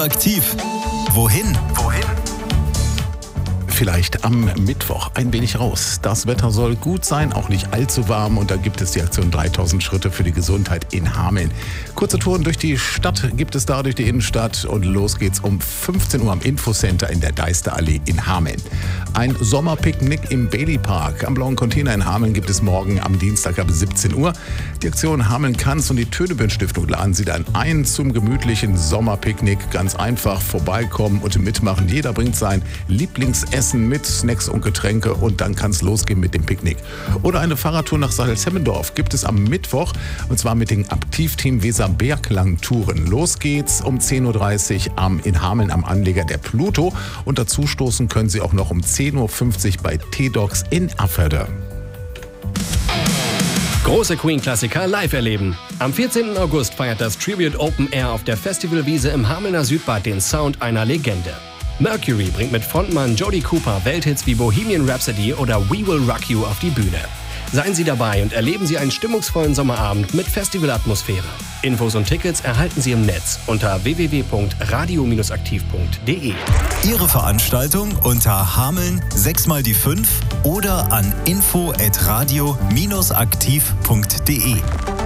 Aktiv. Wohin? Vielleicht am Mittwoch ein wenig raus. Das Wetter soll gut sein, auch nicht allzu warm. Und da gibt es die Aktion 3000 Schritte für die Gesundheit in Hameln. Kurze Touren durch die Stadt gibt es da, durch die Innenstadt. Und los geht's um 15 Uhr am Infocenter in der Deisterallee in Hameln. Ein Sommerpicknick im Bailey Park am Blauen Container in Hameln gibt es morgen am Dienstag ab 17 Uhr. Die Aktion Hameln-Kanz und die Tönebüren-Stiftung laden Sie dann ein zum gemütlichen Sommerpicknick. Ganz einfach vorbeikommen und mitmachen. Jeder bringt sein Lieblingsessen mit Snacks und Getränke und dann kann es losgehen mit dem Picknick. Oder eine Fahrradtour nach Salzhemmendorf gibt es am Mittwoch und zwar mit dem Aktivteam Weser-Berglang-Touren. Los geht's um 10.30 Uhr in Hameln am Anleger der Pluto und dazu stoßen können Sie auch noch um 10.50 Uhr bei T-Docs in Afferde. Große Queen-Klassiker live erleben. Am 14. August feiert das Tribute Open Air auf der Festivalwiese im Hamelner Südbad den Sound einer Legende. Mercury bringt mit Frontmann Jody Cooper Welthits wie Bohemian Rhapsody oder We Will Rock You auf die Bühne. Seien Sie dabei und erleben Sie einen stimmungsvollen Sommerabend mit Festivalatmosphäre. Infos und Tickets erhalten Sie im Netz unter www.radio-aktiv.de. Ihre Veranstaltung unter Hameln 6x5 oder an info@radio-aktiv.de.